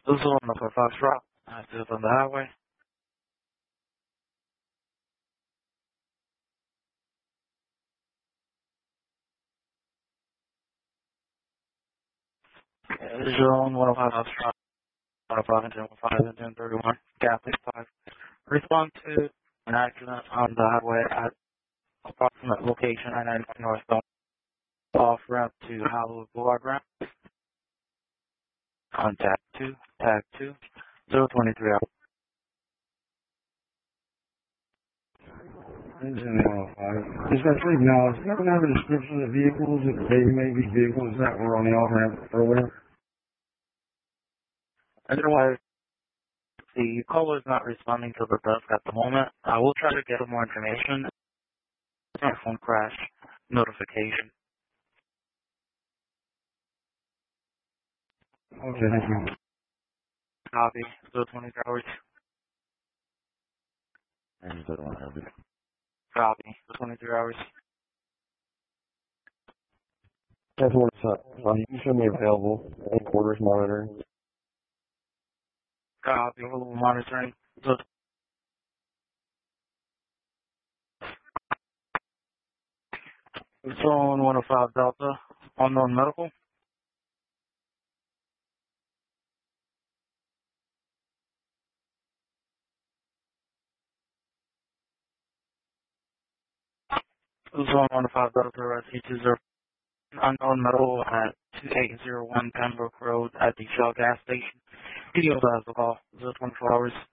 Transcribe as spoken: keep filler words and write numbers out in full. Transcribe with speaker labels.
Speaker 1: This is one for Foxtrot. Active on the highway. Zone one oh five Foxtrot. one oh five and ten five and ten thirty-one. Catholic five. Respond to an accident on the highway at approximate location I ninety-five northbound. Off ramp to Hollywood Boulevard ramp. Contact two. Tag two. zero twenty-three hours.
Speaker 2: Engine one oh five. Just got to acknowledge, you happen to have a description of the vehicles, if they may be vehicles that were on the off-ramp earlier?
Speaker 1: Otherwise, the caller is not responding to the desk at the moment. I will try to get more information. Phone crash notification.
Speaker 2: Okay, thank you.
Speaker 1: Copy. zero twenty-three hours.
Speaker 2: And you don't have it.
Speaker 1: Copy. zero twenty-three hours.
Speaker 2: That's what's up. Uh, you can show me available. And quarters monitoring.
Speaker 1: Copy. Available monitoring. So, Zone one oh five Delta. Unknown medical. Zone one oh five Delta. Rescue two zero. Unknown medical at two eight zero one Pembroke Road at the Shell gas station. Video has the call. zero twenty-four hours.